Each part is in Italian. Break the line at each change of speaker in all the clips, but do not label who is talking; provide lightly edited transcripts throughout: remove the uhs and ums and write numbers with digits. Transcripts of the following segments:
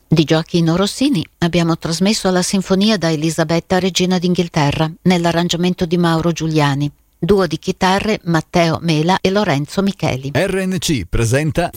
Di Gioacchino Rossini abbiamo trasmesso la sinfonia da Elisabetta, regina d'Inghilterra, nell'arrangiamento di Mauro Giuliani. Duo di chitarre Matteo Mela e Lorenzo Micheli.
RNC presenta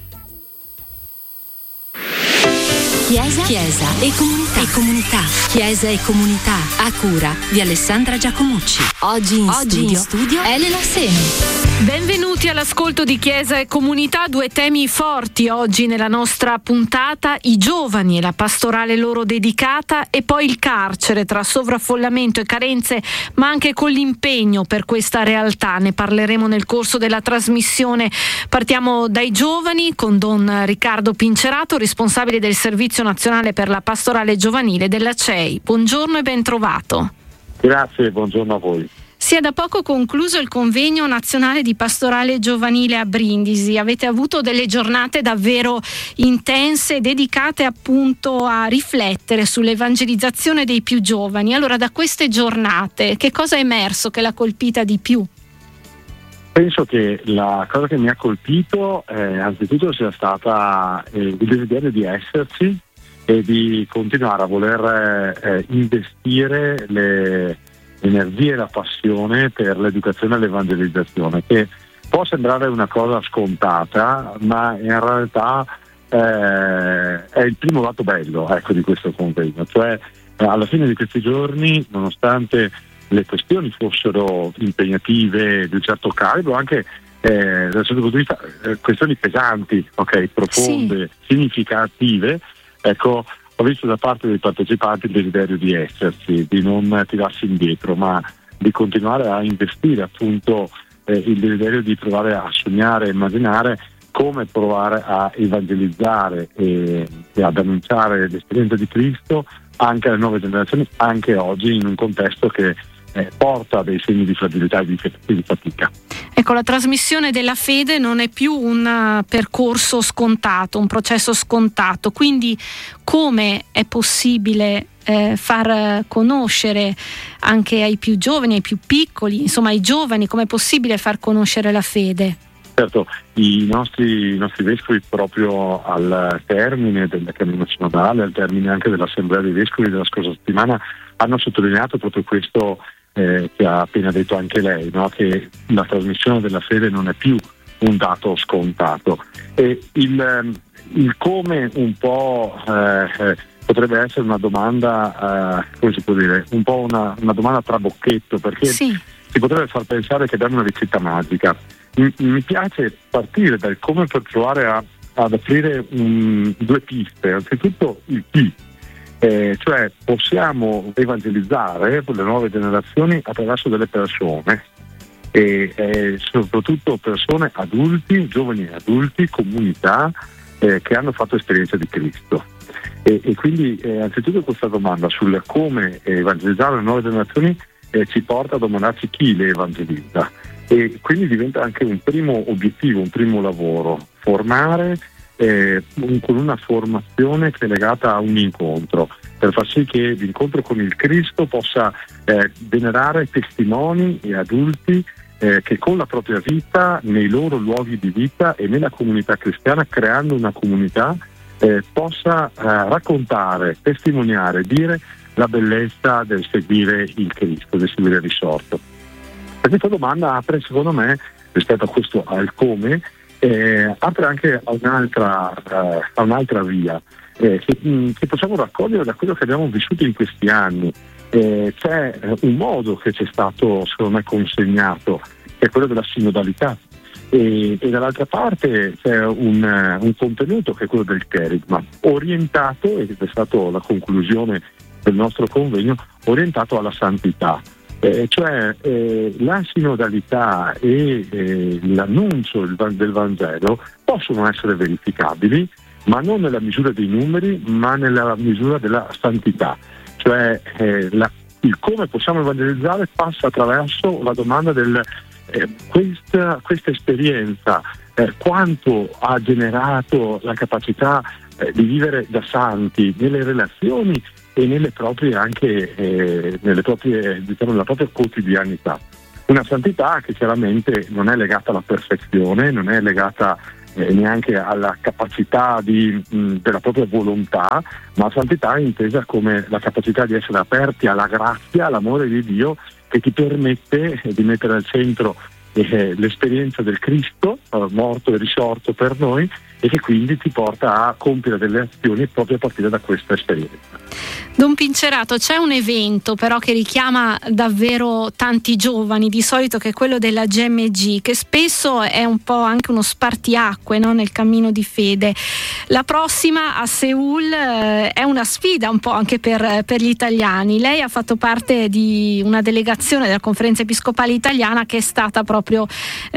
Chiesa e comunità. Chiesa e comunità, a cura di Alessandra Giacomucci. Oggi in studio Elena Seni.
Benvenuti all'ascolto di Chiesa e Comunità. Due temi forti oggi nella nostra puntata: i giovani e la pastorale loro dedicata, e poi il carcere, tra sovraffollamento e carenze, ma anche con l'impegno per questa realtà. Ne parleremo nel corso della trasmissione. Partiamo dai giovani con Don Riccardo Pincerato, responsabile del Servizio Nazionale per la Pastorale Giovanile della CEI. Buongiorno e ben trovato.
Grazie, buongiorno a voi.
Si è da poco concluso il convegno nazionale di pastorale giovanile a Brindisi. Avete avuto delle giornate davvero intense, dedicate appunto a riflettere sull'evangelizzazione dei più giovani. Allora, da queste giornate, che cosa è emerso che l'ha colpita di più?
Penso che la cosa che mi ha colpito anzitutto sia stata il desiderio di esserci e di continuare a voler investire le energie e la passione per l'educazione e l'evangelizzazione, che può sembrare una cosa scontata, ma in realtà è il primo lato bello, di questo convegno. Cioè, alla fine di questi giorni, nonostante le questioni fossero impegnative di un certo calibro, anche dal certo punto di vista questioni pesanti, profonde, significative, ho visto da parte dei partecipanti il desiderio di esserci, di non tirarsi indietro, ma di continuare a investire appunto il desiderio di provare a sognare e immaginare come provare a evangelizzare e ad annunciare l'esperienza di Cristo anche alle nuove generazioni, anche oggi in un contesto che porta dei segni di fragilità e di fatica.
Ecco, la trasmissione della fede non è più un percorso scontato, un processo scontato, quindi come è possibile far conoscere anche ai più giovani, ai più piccoli, insomma ai giovani, come è possibile far conoscere la fede?
Certo, i nostri vescovi, proprio al termine del cammino sinodale, al termine anche dell'assemblea dei vescovi della scorsa settimana, hanno sottolineato proprio questo che ha appena detto anche lei, no? Che la trasmissione della fede non è più un dato scontato, e il come un po' potrebbe essere una domanda, come si può dire, un po' una domanda trabocchetto, perché si potrebbe far pensare che abbiamo una ricetta magica. Mi piace partire dal come per provare ad aprire due piste. Anzitutto il chi. Cioè possiamo evangelizzare le nuove generazioni attraverso delle persone e soprattutto persone adulti, giovani adulti, comunità che hanno fatto esperienza di Cristo, e quindi anzitutto questa domanda sul come evangelizzare le nuove generazioni ci porta a domandarci chi le evangelizza, e quindi diventa anche un primo obiettivo, un primo lavoro, formare con una formazione che è legata a un incontro, per far sì che l'incontro con il Cristo possa generare testimoni e adulti che con la propria vita, nei loro luoghi di vita e nella comunità cristiana, creando una comunità, possa raccontare, testimoniare, dire la bellezza del seguire il Cristo, del seguire il risorto. E questa domanda apre, secondo me, rispetto a questo al come, apre anche a un'altra via che possiamo raccogliere da quello che abbiamo vissuto in questi anni. C'è un modo che ci è stato, secondo me, consegnato, che è quello della sinodalità, e dall'altra parte c'è un contenuto che è quello del kerigma, orientato, ed è stata la conclusione del nostro convegno, orientato alla santità. Cioè la sinodalità e l'annuncio del Vangelo possono essere verificabili, ma non nella misura dei numeri, ma nella misura della santità. Cioè il come possiamo evangelizzare passa attraverso la domanda del questa esperienza, quanto ha generato la capacità di vivere da santi nelle relazioni e nelle proprie anche nella propria quotidianità. Una santità che chiaramente non è legata alla perfezione, non è legata neanche alla capacità della propria volontà, ma santità è intesa come la capacità di essere aperti alla grazia, all'amore di Dio, che ti permette di mettere al centro l'esperienza del Cristo morto e risorto per noi, e che quindi ti porta a compiere delle azioni proprio a partire da questa esperienza.
Don Pincerato, c'è un evento però che richiama davvero tanti giovani, di solito, che è quello della GMG, che spesso è un po' anche uno spartiacque, no? Nel cammino di fede. La prossima a Seul è una sfida un po' anche per gli italiani. Lei ha fatto parte di una delegazione della Conferenza Episcopale Italiana che è stata proprio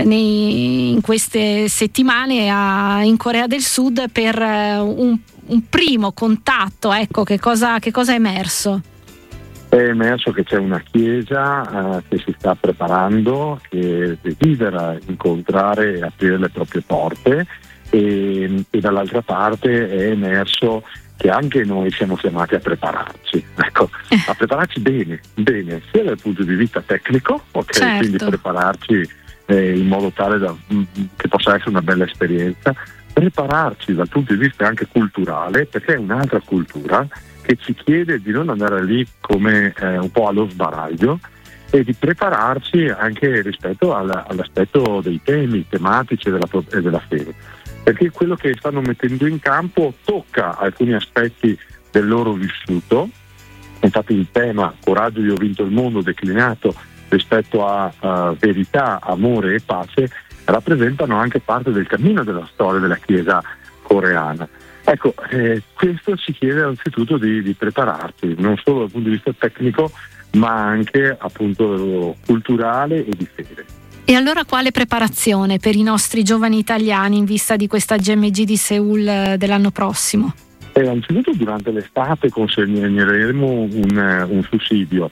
in queste settimane in Corea del Sud per un primo contatto. Ecco, che cosa è emerso?
È emerso che c'è una chiesa che si sta preparando, che desidera incontrare e aprire le proprie porte, e dall'altra parte è emerso che anche noi siamo chiamati a prepararci, ecco, a prepararci bene, sia dal punto di vista tecnico, ok, certo. Quindi prepararci in modo tale che possa essere una bella esperienza, prepararci dal punto di vista anche culturale, perché è un'altra cultura che ci chiede di non andare lì come un po' allo sbaraglio, e di prepararci anche rispetto all'aspetto dei temi tematici e della fede, perché quello che stanno mettendo in campo tocca alcuni aspetti del loro vissuto. Infatti il tema "Coraggio, io ho vinto il mondo", declinato rispetto a verità, amore e pace, rappresentano anche parte del cammino della storia della Chiesa coreana. Ecco, questo ci chiede anzitutto di prepararci, non solo dal punto di vista tecnico, ma anche appunto culturale e di fede.
E allora quale preparazione per i nostri giovani italiani in vista di questa GMG di Seul dell'anno prossimo?
Anzitutto durante l'estate consegneremo un sussidio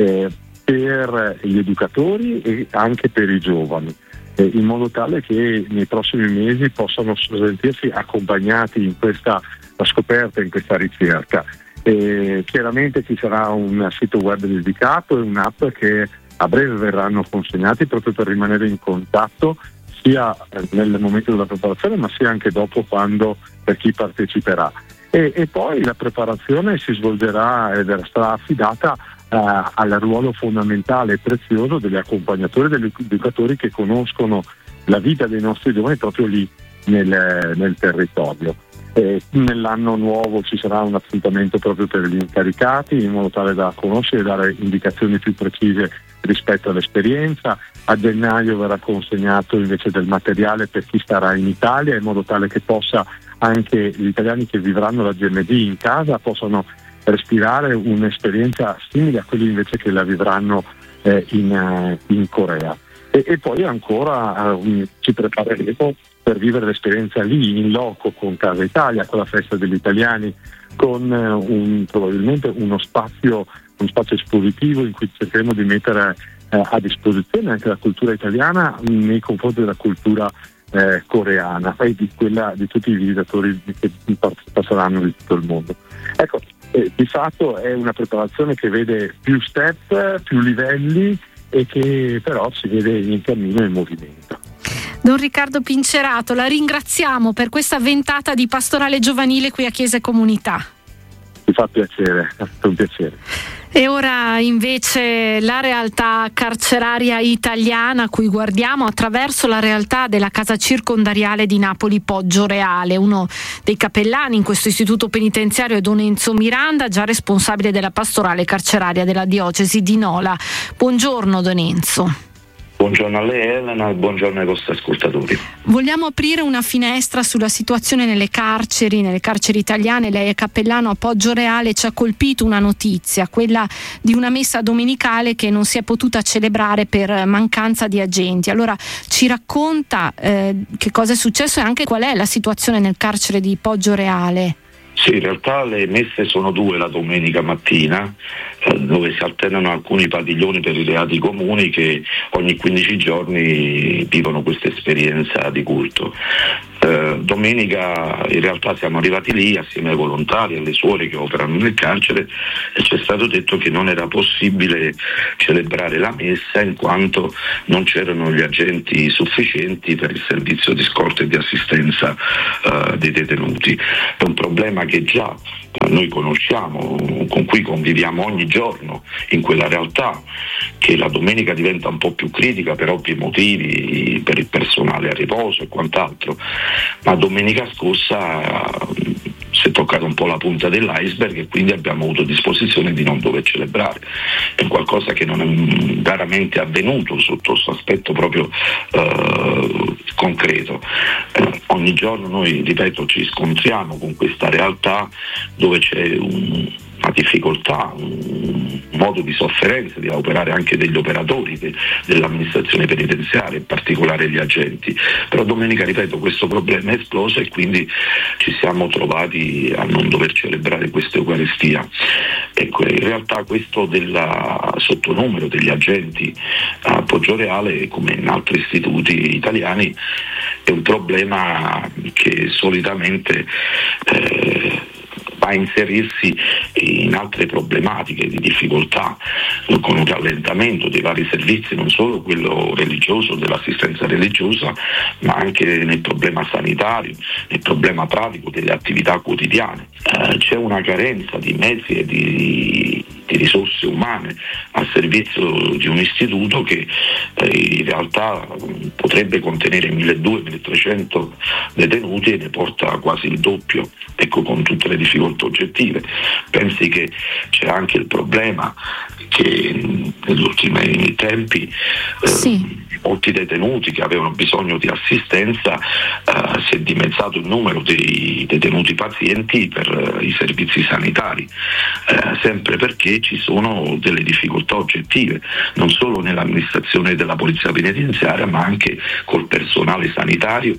per gli educatori e anche per i giovani, in modo tale che nei prossimi mesi possano sentirsi accompagnati in questa scoperta, in questa ricerca. Chiaramente ci sarà un sito web dedicato e un'app che a breve verranno consegnati proprio per rimanere in contatto sia nel momento della preparazione, ma sia anche dopo, quando per chi parteciperà. E poi la preparazione si svolgerà ed sarà affidata al ruolo fondamentale e prezioso degli accompagnatori, degli educatori che conoscono la vita dei nostri giovani proprio lì nel territorio. Nell'anno nuovo ci sarà un appuntamento proprio per gli incaricati, in modo tale da conoscere e dare indicazioni più precise rispetto all'esperienza. A gennaio verrà consegnato invece del materiale per chi starà in Italia, in modo tale che possa anche gli italiani che vivranno la GMD in casa possano respirare un'esperienza simile a quelli invece che la vivranno in Corea. E poi ancora ci prepareremo per vivere l'esperienza lì in loco con Casa Italia, con la festa degli italiani, con probabilmente uno spazio espositivo in cui cercheremo di mettere a disposizione anche la cultura italiana nei confronti della cultura coreana e di quella di tutti i visitatori che passeranno di tutto il mondo. Ecco, di fatto è una preparazione che vede più step, più livelli, e che però ci vede in cammino e in movimento.
Don Riccardo Pincerato, la ringraziamo per questa ventata di pastorale giovanile qui a Chiesa e Comunità.
Mi fa piacere, è un piacere.
E ora invece la realtà carceraria italiana, a cui guardiamo attraverso la realtà della casa circondariale di Napoli Poggioreale. Uno dei cappellani in questo istituto penitenziario è Don Enzo Miranda, già responsabile della pastorale carceraria della diocesi di Nola. Buongiorno Don Enzo.
Buongiorno a lei Elena e buongiorno ai vostri ascoltatori.
Vogliamo aprire una finestra sulla situazione nelle carceri italiane. Lei è cappellano a Poggioreale, ci ha colpito una notizia, quella di una messa domenicale che non si è potuta celebrare per mancanza di agenti. Allora ci racconta che cosa è successo e anche qual è la situazione nel carcere di Poggioreale.
Sì, in realtà le messe sono 2 la domenica mattina, dove si alternano alcuni padiglioni per i reati comuni che ogni 15 giorni vivono questa esperienza di culto. Domenica in realtà siamo arrivati lì assieme ai volontari, alle suore che operano nel carcere, e ci è stato detto che non era possibile celebrare la messa in quanto non c'erano gli agenti sufficienti per il servizio di scorta e di assistenza dei detenuti. È un problema che già noi conosciamo, con cui conviviamo ogni giorno in quella realtà, che la domenica diventa un po' più critica per ovvi motivi, per il personale a riposo e quant'altro, ma domenica scorsa si è toccato un po' la punta dell'iceberg e quindi abbiamo avuto disposizione di non dover celebrare. È qualcosa che non è raramente avvenuto sotto questo aspetto proprio concreto. Ogni giorno noi, ripeto, ci scontriamo con questa realtà dove c'è una difficoltà, un modo di sofferenza di operare anche degli operatori dell'amministrazione penitenziaria, in particolare gli agenti. Però domenica, ripeto, questo problema è esploso e quindi ci siamo trovati a non dover celebrare questa Eucaristia. Ecco, in realtà questo del sottonumero degli agenti a Poggioreale, come in altri istituti italiani, è un problema che solitamente va a inserirsi in altre problematiche di difficoltà, con un rallentamento dei vari servizi, non solo quello religioso, dell'assistenza religiosa, ma anche nel problema sanitario, nel problema pratico delle attività quotidiane. C'è una carenza di mezzi e di risorse umane al servizio di un istituto che in realtà potrebbe contenere 1.200-1.300 detenuti e ne porta quasi il doppio, ecco, con tutte le difficoltà oggettive. Pensi che c'è anche il problema che negli ultimi tempi molti detenuti che avevano bisogno di assistenza, si è dimezzato il numero dei detenuti pazienti per i servizi sanitari, sempre perché ci sono delle difficoltà oggettive, non solo nell'amministrazione della polizia penitenziaria, ma anche col personale sanitario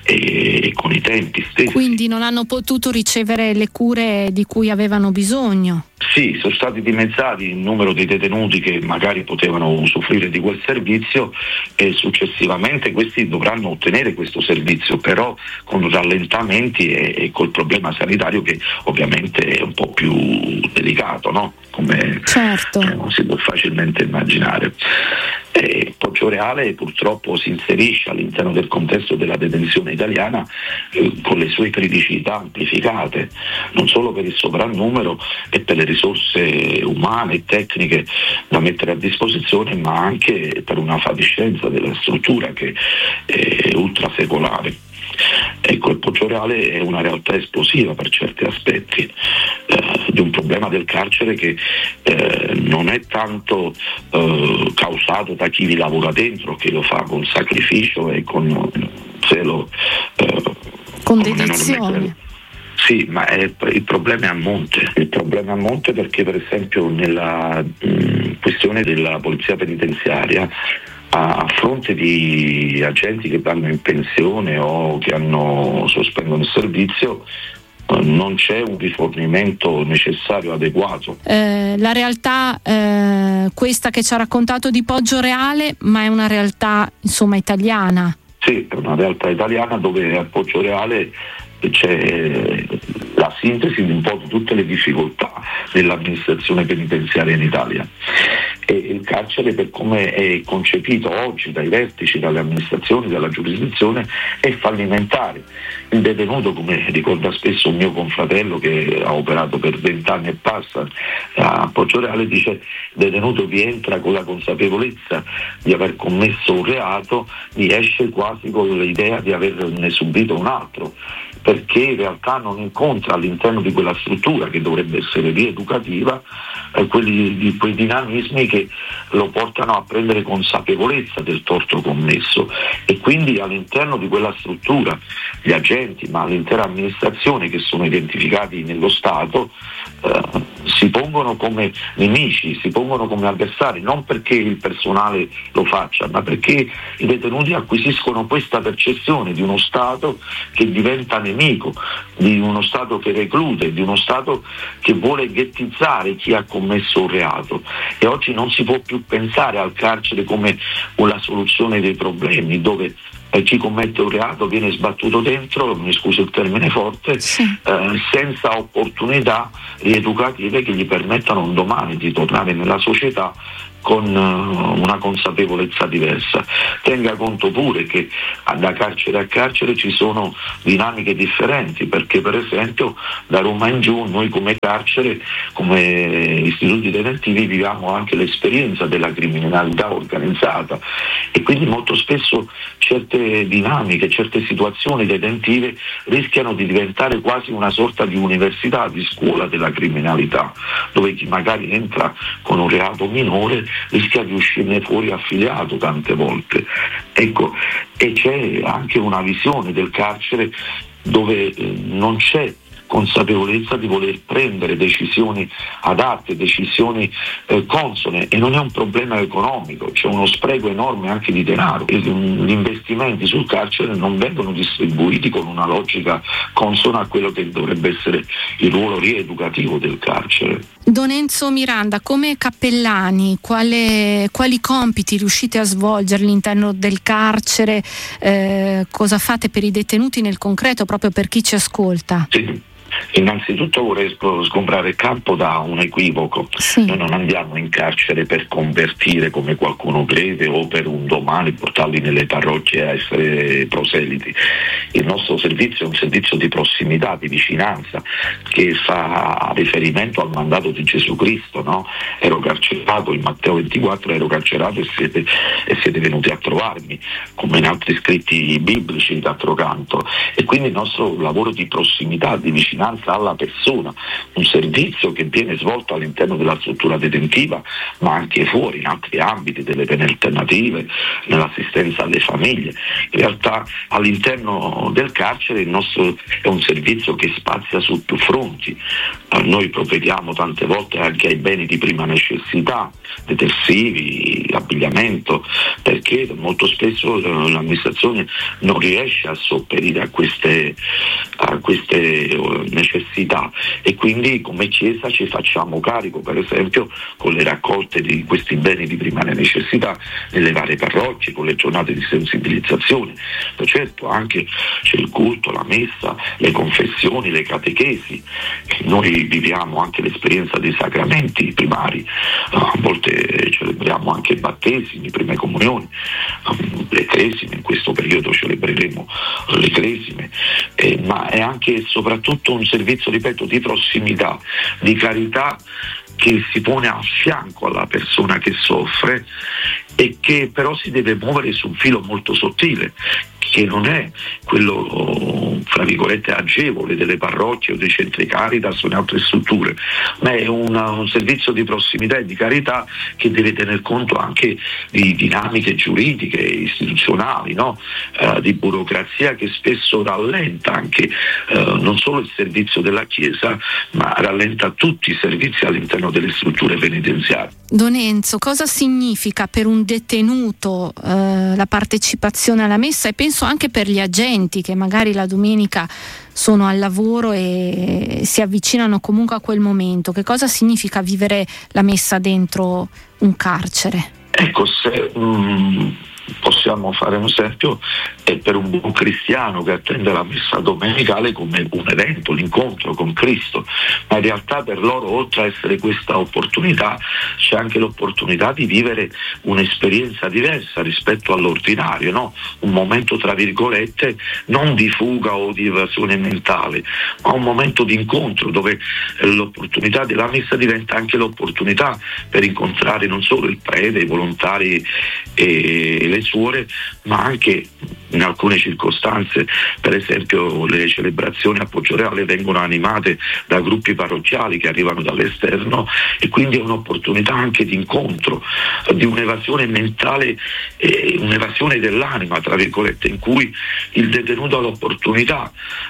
e con i tempi stessi.
Quindi non hanno potuto ricevere le cure di cui avevano bisogno?
Sì, sono stati dimezzati il numero dei detenuti che magari potevano usufruire di quel servizio e successivamente questi dovranno ottenere questo servizio, però con rallentamenti e col problema sanitario che ovviamente è un po' più delicato, no? Come non si può facilmente immaginare. Poggioreale purtroppo si inserisce all'interno del contesto della detenzione italiana con le sue criticità amplificate, non solo per il sovrannumero e per le risorse umane e tecniche da mettere a disposizione, ma anche per una fatiscenza della struttura che è ultrasecolare. Ecco, il Poggioreale è una realtà esplosiva per certi aspetti, di un problema del carcere che non è tanto causato da chi vi lavora dentro, che lo fa con sacrificio e con zelo,
con dedizione.
Sì, ma il problema è a monte. Il problema è a monte perché, per esempio, nella questione della polizia penitenziaria, a fronte di agenti che vanno in pensione o che sospendono il servizio, non c'è un rifornimento necessario, adeguato.
La realtà questa che ci ha raccontato di Poggioreale, ma è una realtà italiana.
Sì, è una realtà italiana dove a Poggioreale c'è la sintesi di un po' di tutte le difficoltà dell'amministrazione penitenziaria in Italia. E il carcere, per come è concepito oggi dai vertici, dalle amministrazioni, dalla giurisdizione, è fallimentare. Il detenuto, come ricorda spesso un mio confratello che ha operato per 20 anni e passa a Poggioreale, dice: il detenuto vi entra con la consapevolezza di aver commesso un reato, vi esce quasi con l'idea di averne subito un altro, perché in realtà non incontra all'interno di quella struttura che dovrebbe essere rieducativa quei dinamismi che lo portano a prendere consapevolezza del torto commesso, e quindi all'interno di quella struttura gli agenti, ma l'intera amministrazione, che sono identificati nello Stato, si pongono come nemici, si pongono come avversari, non perché il personale lo faccia, ma perché i detenuti acquisiscono questa percezione di uno Stato che diventa nemico, di uno Stato che reclude, di uno Stato che vuole ghettizzare chi ha commesso un reato. E oggi non si può più pensare al carcere come una soluzione dei problemi, dove chi commette un reato viene sbattuto dentro, mi scuso il termine forte, senza opportunità rieducative che gli permettano un domani di tornare nella società con una consapevolezza diversa. Tenga conto pure che da carcere a carcere ci sono dinamiche differenti, perché per esempio da Roma in giù noi come carcere, come istituti detentivi, viviamo anche l'esperienza della criminalità organizzata e quindi molto spesso certe dinamiche, certe situazioni detentive rischiano di diventare quasi una sorta di università, di scuola della criminalità, dove chi magari entra con un reato minore rischia di uscirne fuori affiliato tante volte. Ecco, e c'è anche una visione del carcere dove non c'è consapevolezza di voler prendere decisioni adatte, decisioni consone, e non è un problema economico, c'è uno spreco enorme anche di denaro. Gli investimenti sul carcere non vengono distribuiti con una logica consona a quello che dovrebbe essere il ruolo rieducativo del carcere.
Don Enzo Miranda, come cappellani, quali compiti riuscite a svolgere all'interno del carcere? Cosa fate per i detenuti nel concreto, proprio per chi ci ascolta?
Sì. Innanzitutto vorrei sgombrare il campo da un equivoco. Noi non andiamo in carcere per convertire, come qualcuno crede, o per un domani portarli nelle parrocchie a essere proseliti. Il nostro servizio è un servizio di prossimità, di vicinanza, che fa riferimento al mandato di Gesù Cristo, no? Ero carcerato, in Matteo 24 ero carcerato e siete venuti a trovarmi, come in altri scritti biblici d'altro canto. E quindi il nostro lavoro di prossimità, di vicinanza alla persona, un servizio che viene svolto all'interno della struttura detentiva, ma anche fuori, in altri ambiti, delle pene alternative, nell'assistenza alle famiglie. In realtà all'interno del carcere il nostro è un servizio che spazia su più fronti. Noi provvediamo tante volte anche ai beni di prima necessità, detersivi, abbigliamento, perché molto spesso l'amministrazione non riesce a sopperire a queste necessità, e quindi come Chiesa ci facciamo carico, per esempio con le raccolte di questi beni di prima necessità nelle varie parrocchie, con le giornate di sensibilizzazione. Certo, anche c'è il culto, la messa, le confessioni, le catechesi. Noi viviamo anche l'esperienza dei sacramenti primari, a volte celebriamo anche battesimi, prime comunioni, le cresime. In questo periodo celebreremo le cresime, ma è anche e soprattutto un servizio, ripeto, di prossimità, di carità, che si pone a fianco alla persona che soffre e che però si deve muovere su un filo molto sottile, che non è quello, fra virgolette, agevole delle parrocchie o dei centri Caritas o in altre strutture, ma è un servizio di prossimità e di carità che deve tener conto anche di dinamiche giuridiche, istituzionali, no? Di burocrazia che spesso rallenta anche non solo il servizio della Chiesa, ma rallenta tutti i servizi all'interno delle strutture penitenziarie.
Don Enzo, cosa significa per un detenuto la partecipazione alla messa, e penso anche per gli agenti che magari la domenica sono al lavoro e si avvicinano comunque a quel momento? Che cosa significa vivere la messa dentro un carcere?
Ecco, se possiamo fare un esempio, è per un buon cristiano che attende la messa domenicale come un evento, l'incontro con Cristo, ma in realtà per loro, oltre a essere questa opportunità, c'è anche l'opportunità di vivere un'esperienza diversa rispetto all'ordinario, no? Un momento, tra virgolette, non di fuga o di evasione mentale, ma un momento di incontro dove l'opportunità della messa diventa anche l'opportunità per incontrare non solo il prete, i volontari e le suore, ma anche in alcune circostanze, per esempio le celebrazioni a Poggioreale vengono animate da gruppi parrocchiali che arrivano dall'esterno, e quindi è un'opportunità anche di incontro, di un'evasione mentale, un'evasione dell'anima, tra virgolette, in cui il detenuto ha l'opportunità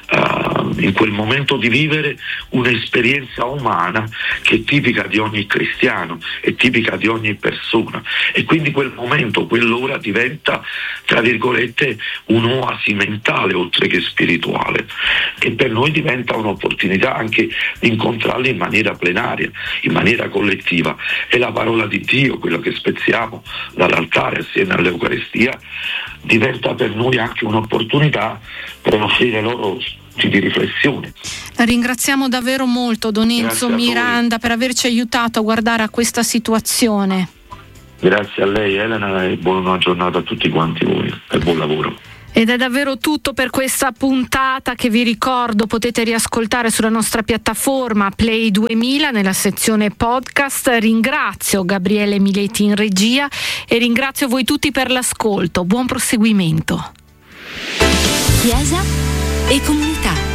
in quel momento di vivere un'esperienza umana che è tipica di ogni cristiano, è tipica di ogni persona, e quindi quel momento, quell'ora diventa, tra virgolette, un'oasi mentale oltre che spirituale, e per noi diventa un'opportunità anche di incontrarli in maniera plenaria, in maniera collettiva, e la parola di Dio, quello che spezziamo dall'altare assieme all'Eucaristia, diventa per noi anche un'opportunità per offrire loro di riflessione.
La ringraziamo davvero molto, Don Enzo Miranda, per averci aiutato a guardare a questa situazione.
Grazie a lei, Elena, e buona giornata a tutti quanti voi e buon lavoro.
Ed è davvero tutto per questa puntata, che vi ricordo potete riascoltare sulla nostra piattaforma Play 2000 nella sezione podcast. Ringrazio Gabriele Mileti in regia e ringrazio voi tutti per l'ascolto. Buon proseguimento.
Chiesa e comunità.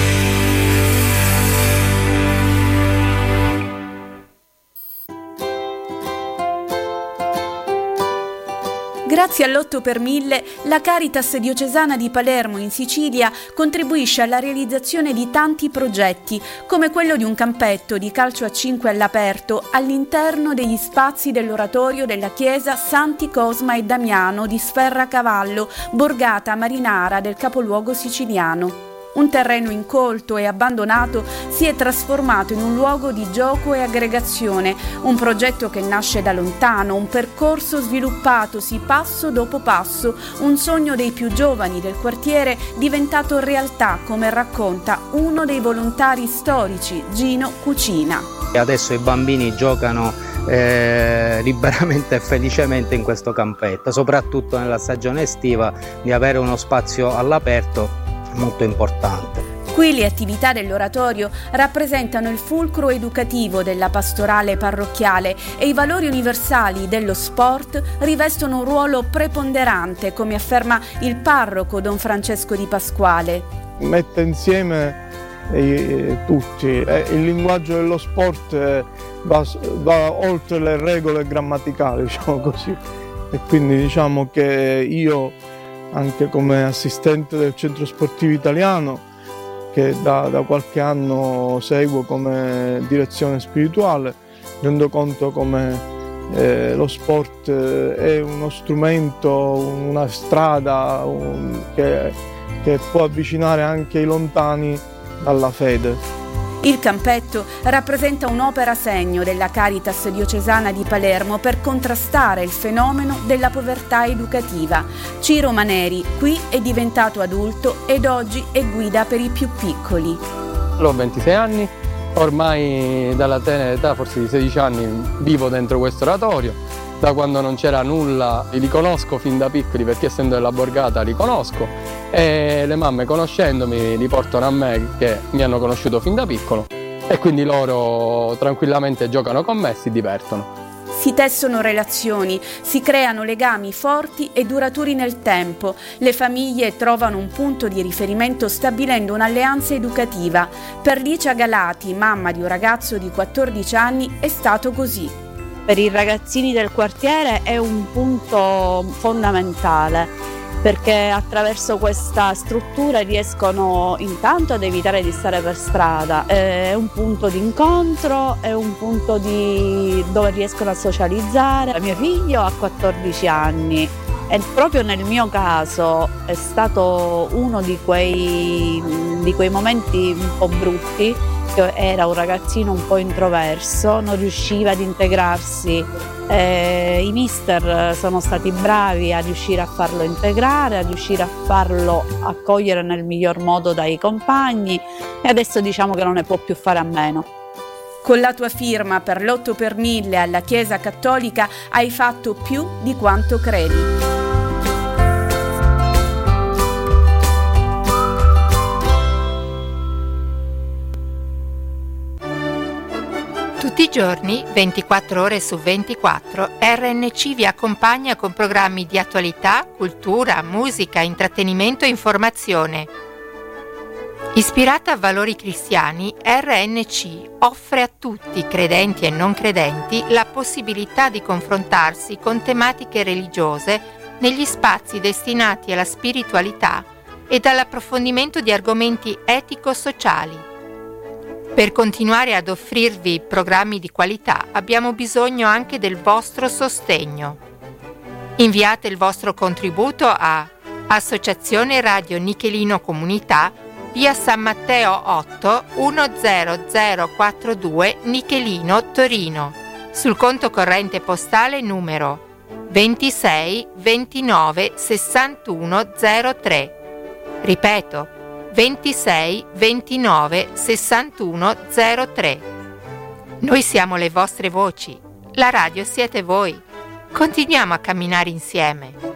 Grazie all'8 per 1000, la Caritas diocesana di Palermo in Sicilia contribuisce alla realizzazione di tanti progetti, come quello di un campetto di calcio a 5 all'aperto all'interno degli spazi dell'oratorio della chiesa Santi Cosma e Damiano di Sferracavallo, borgata marinara del capoluogo siciliano. Un terreno incolto e abbandonato si è trasformato in un luogo di gioco e aggregazione, un progetto che nasce da lontano, un percorso sviluppatosi passo dopo passo, un sogno dei più giovani del quartiere diventato realtà, come racconta uno dei volontari storici, Gino Cucina.
E adesso i bambini giocano liberamente e felicemente in questo campetto, soprattutto nella stagione estiva, di avere uno spazio all'aperto molto importante.
Qui le attività dell'oratorio rappresentano il fulcro educativo della pastorale parrocchiale e i valori universali dello sport rivestono un ruolo preponderante, come afferma il parroco Don Francesco Di Pasquale.
Mette insieme tutti, il linguaggio dello sport va oltre le regole grammaticali, diciamo così, e quindi diciamo che io, anche come assistente del centro sportivo italiano, che da qualche anno seguo come direzione spirituale, rendo conto come lo sport è uno strumento, una strada che può avvicinare anche i lontani dalla fede.
Il campetto rappresenta un'opera segno della Caritas diocesana di Palermo per contrastare il fenomeno della povertà educativa. Ciro Maneri qui è diventato adulto ed oggi è guida per i più piccoli.
Ho 26 anni, ormai dalla tenera età, forse di 16 anni, vivo dentro questo oratorio. Da quando non c'era nulla li conosco fin da piccoli, perché essendo della borgata li conosco, e le mamme, conoscendomi, li portano a me, che mi hanno conosciuto fin da piccolo, e quindi loro tranquillamente giocano con me e si divertono.
Si tessono relazioni, si creano legami forti e duraturi nel tempo. Le famiglie trovano un punto di riferimento stabilendo un'alleanza educativa. Per Licia Galati, mamma di un ragazzo di 14 anni, è stato così.
Per i ragazzini del quartiere è un punto fondamentale, perché attraverso questa struttura riescono intanto ad evitare di stare per strada, è un punto di incontro, è un punto dove riescono a socializzare. Mio figlio ha 14 anni e proprio nel mio caso è stato uno di quei momenti un po' brutti. Era un ragazzino un po' introverso, non riusciva ad integrarsi. I mister sono stati bravi a riuscire a farlo integrare, a riuscire a farlo accogliere nel miglior modo dai compagni, e adesso diciamo che non ne può più fare a meno.
Con la tua firma per l'8 per 1000 alla Chiesa Cattolica hai fatto più di quanto credi.
Tutti i giorni, 24 ore su 24, RNC vi accompagna con programmi di attualità, cultura, musica, intrattenimento e informazione. Ispirata a valori cristiani, RNC offre a tutti, credenti e non credenti, la possibilità di confrontarsi con tematiche religiose negli spazi destinati alla spiritualità e all'approfondimento di argomenti etico-sociali. Per continuare ad offrirvi programmi di qualità abbiamo bisogno anche del vostro sostegno. Inviate il vostro contributo a Associazione Radio Nichelino Comunità, via San Matteo 8 10042 Nichelino, Torino, sul conto corrente postale numero 26 29 61 03. Ripeto, 26 29 61 03. Noi siamo le vostre voci, la radio siete voi. Continuiamo a camminare insieme.